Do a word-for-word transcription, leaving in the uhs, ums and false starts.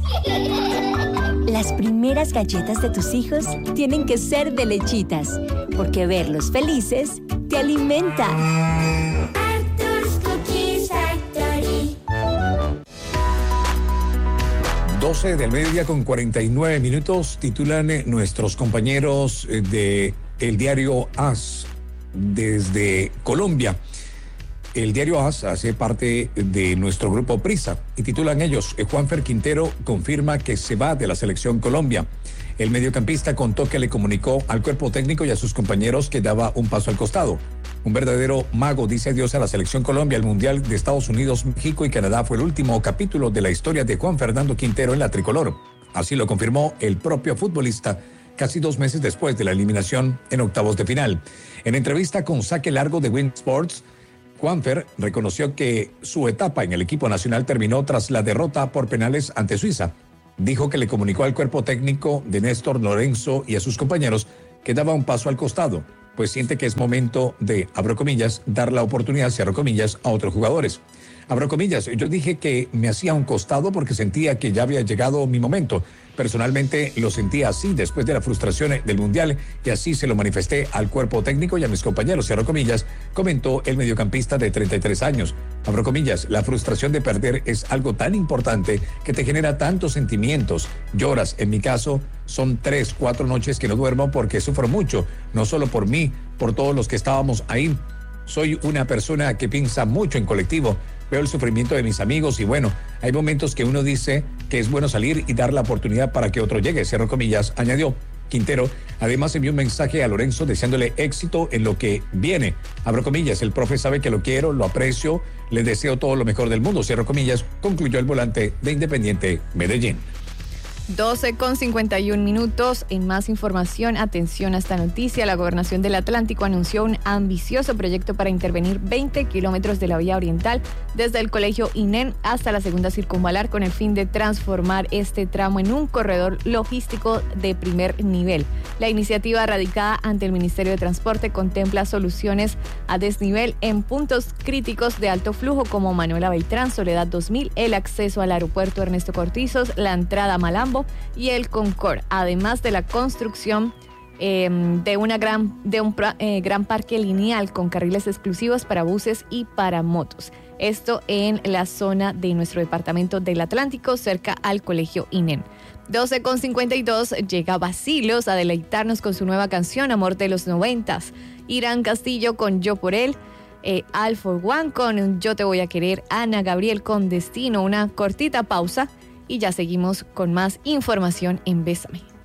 Las primeras galletas de tus hijos tienen que ser de Lechitas, porque verlos felices te alimenta. Arthur's Cookie Factory. doce del mediodía con cuarenta y nueve minutos, titulan eh, nuestros compañeros eh, de el diario AS desde Colombia. El diario AS hace parte de nuestro grupo Prisa y titulan ellos, eh, Juanfer Quintero confirma que se va de la selección Colombia. El mediocampista contó que le comunicó al cuerpo técnico y a sus compañeros que daba un paso al costado. Un verdadero mago dice adiós a la selección Colombia. El Mundial de Estados Unidos, México y Canadá fue el último capítulo de la historia de Juan Fernando Quintero en la tricolor. Así lo confirmó el propio futbolista casi dos meses después de la eliminación en octavos de final. En entrevista con Saque Largo de Win Sports, Juanfer reconoció que su etapa en el equipo nacional terminó tras la derrota por penales ante Suiza. Dijo que le comunicó al cuerpo técnico de Néstor Lorenzo y a sus compañeros que daba un paso al costado, pues siente que es momento de, abro comillas, dar la oportunidad, cierro comillas, a otros jugadores. Abro comillas, yo dije que me hacía un costado porque sentía que ya había llegado mi momento. Personalmente lo sentía así después de la frustración del Mundial y así se lo manifesté al cuerpo técnico y a mis compañeros, cierro comillas, comentó el mediocampista de treinta y tres años. Abro comillas, la frustración de perder es algo tan importante que te genera tantos sentimientos. Lloras, en mi caso, son tres, cuatro noches que no duermo porque sufro mucho, no solo por mí, por todos los que estábamos ahí. Soy una persona que piensa mucho en colectivo. Veo el sufrimiento de mis amigos y bueno, hay momentos que uno dice que es bueno salir y dar la oportunidad para que otro llegue, cierro comillas, añadió. Quintero además envió un mensaje a Lorenzo deseándole éxito en lo que viene. Abro comillas, el profe sabe que lo quiero, lo aprecio, le deseo todo lo mejor del mundo, cierro comillas, concluyó el volante de Independiente Medellín. doce con cincuenta y un minutos. En más información, atención a esta noticia. La Gobernación del Atlántico anunció un ambicioso proyecto para intervenir veinte kilómetros de la vía oriental desde el colegio INEN hasta la segunda circunvalar con el fin de transformar este tramo en un corredor logístico de primer nivel. La iniciativa radicada ante el Ministerio de Transporte contempla soluciones a desnivel en puntos críticos de alto flujo como Manuela Beltrán, Soledad dos mil, el acceso al aeropuerto Ernesto Cortizos, la entrada a Malambo y el Concord, además de la construcción eh, de una gran de un eh, gran parque lineal con carriles exclusivos para buses y para motos. Esto en la zona de nuestro departamento del Atlántico, cerca al colegio INEN. doce con cincuenta y dos, llega Vacilos a deleitarnos con su nueva canción Amor de los noventas. Irán Castillo con Yo por él. Eh, All for One con Yo te voy a querer. Ana Gabriel con Destino. Una cortita pausa y ya seguimos con más información en Bésame.